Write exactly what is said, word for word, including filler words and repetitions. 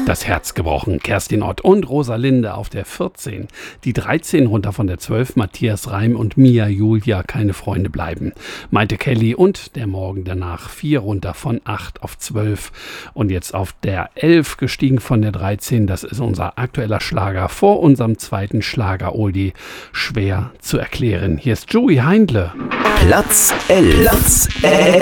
Das Herz gebrochen. Kerstin Ott und Rosalinde auf der vierzehn. Die dreizehn runter von der zwölf. Matthias Reim und Mia Julia, keine Freunde bleiben. Maite Kelly und der Morgen danach. vier runter von acht auf zwölf. Und jetzt auf der elf gestiegen von der dreizehn. Das ist unser aktueller Schlager vor unserem zweiten Schlager-Oldie. Schwer zu erklären. Hier ist Joey Heindle. Platz elf. Platz elf.